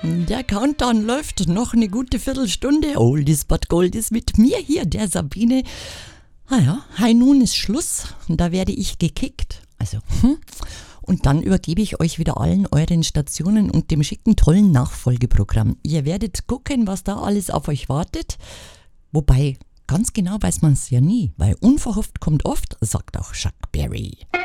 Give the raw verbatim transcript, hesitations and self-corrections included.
Der Countdown läuft noch eine gute Viertelstunde. Oldies but Goldies mit mir hier, der Sabine. Ah ja, hi, nun ist Schluss. Da werde ich gekickt. Also, hm. Und dann übergebe ich euch wieder allen euren Stationen und dem schicken, tollen Nachfolgeprogramm. Ihr werdet gucken, was da alles auf euch wartet. Wobei, ganz genau weiß man es ja nie, weil unverhofft kommt oft, sagt auch Chuck Berry.